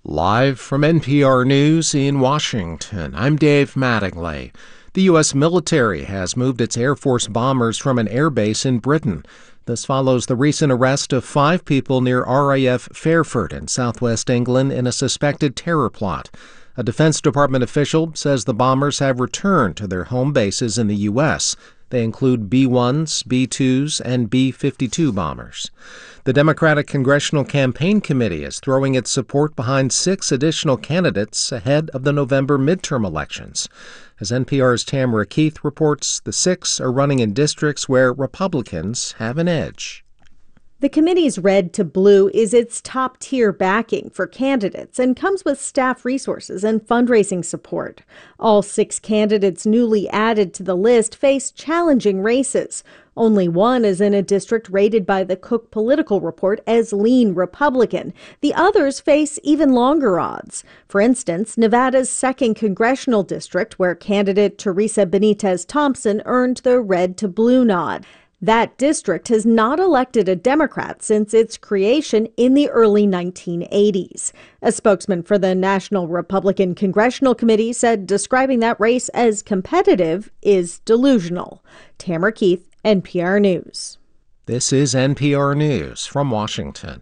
Live from NPR News in Washington, I'm Dave Mattingly. The U.S. military has moved its Air Force bombers from an airbase in Britain. This follows the recent arrest of 5 people near RAF Fairford in southwest England in a suspected terror plot. A Defense Department official says the bombers have returned to their home bases in the U.S. They include B-1s, B-2s, and B-52 bombers. The Democratic Congressional Campaign Committee is throwing its support behind 6 additional candidates ahead of the November midterm elections. As NPR's Tamara Keith reports, the 6 are running in districts where Republicans have an edge. The committee's Red to Blue is its top-tier backing for candidates and comes with staff resources and fundraising support. All 6 candidates newly added to the list face challenging races. Only one is in a district rated by the Cook Political Report as lean Republican. The others face even longer odds. For instance, Nevada's 2nd Congressional District, where candidate Teresa Benitez Thompson earned the Red to Blue nod. That district has not elected a Democrat since its creation in the early 1980s. A spokesman for the National Republican Congressional Committee said describing that race as competitive is delusional. Tamara Keith, NPR News. This is NPR News from Washington.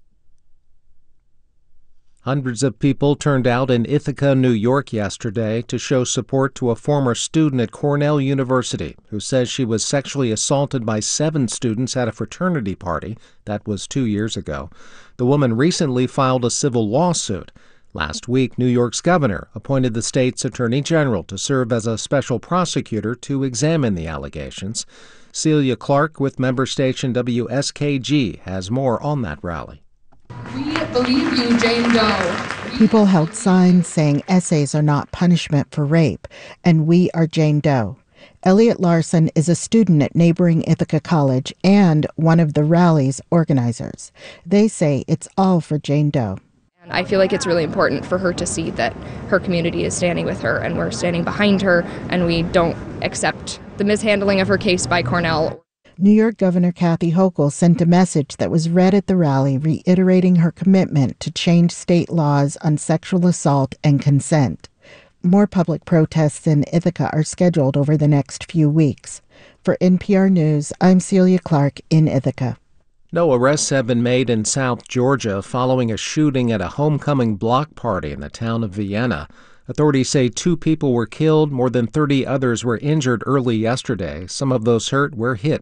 Hundreds of people turned out in Ithaca, New York yesterday to show support to a former student at Cornell University who says she was sexually assaulted by 7 students at a fraternity party. That was 2 years ago. The woman recently filed a civil lawsuit. Last week, New York's governor appointed the state's attorney general to serve as a special prosecutor to examine the allegations. Celia Clark with member station WSKG has more on that rally. We believe you, Jane Doe. People held signs saying essays are not punishment for rape, and we are Jane Doe. Elliot Larson is a student at neighboring Ithaca College and one of the rally's organizers. They say it's all for Jane Doe. I feel like it's really important for her to see that her community is standing with her and we're standing behind her, and we don't accept the mishandling of her case by Cornell. New York Governor Kathy Hochul sent a message that was read at the rally reiterating her commitment to change state laws on sexual assault and consent. More public protests in Ithaca are scheduled over the next few weeks. For NPR News, I'm Celia Clark in Ithaca. No arrests have been made in South Georgia following a shooting at a homecoming block party in the town of Vienna. Authorities say 2 people were killed, more than 30 others were injured early yesterday. Some of those hurt were hit